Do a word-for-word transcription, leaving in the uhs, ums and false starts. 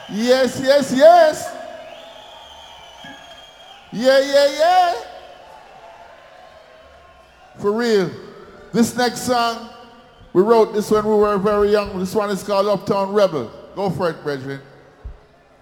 Yes, yes, yes. Yeah, yeah, yeah. For real. This next song, we wrote this when we were very young. This one is called Uptown Rebel. Go for it, brethren.